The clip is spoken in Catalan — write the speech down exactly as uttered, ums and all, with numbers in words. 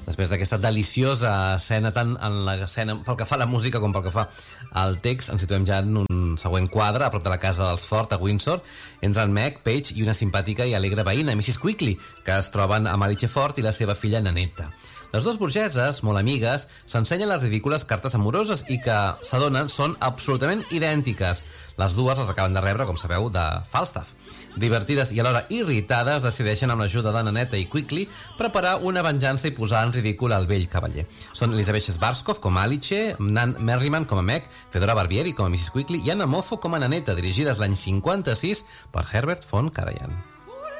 després d'aquesta deliciosa escena, tant en l'escena pel que fa a la música com pel que fa al text, ens situem ja en un següent quadre a prop de la casa dels Ford a Windsor. Entren Meg, Paige i una simpàtica i alegre veïna, missus Quigley, que es troben amb Alice Ford i la seva filla Nanetta. Les dues burgeses, molt amigues, s'ensenyen les ridícules cartes amoroses i que, s'adonen, són absolutament idèntiques. Les dues les acaben de rebre, com sabeu, de Falstaff. Divertides i alhora irritades, decideixen, amb l'ajuda de Nanetta i Quigley, preparar una venjança i posar en ridícul el vell cavaller. Són Elizabeth Schwarzkopf com a Alice, Nan Merriman com a Meg, Fedora Barbieri com a missus Quigley i Anna Moffo com a Nanetta, dirigides l'any cinquanta-sis per Herbert von Karajan.